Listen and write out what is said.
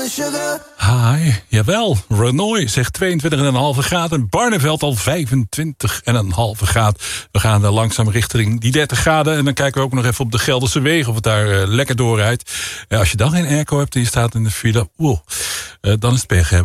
Hi, jawel. Renoy zegt 22,5 graden. Barneveld al 25,5 graden. We gaan langzaam richting die 30 graden. En dan kijken we ook nog even op de Gelderse wegen of het daar lekker doorrijdt. Als je dan geen airco hebt en je staat in de file, dan is het pech hebben.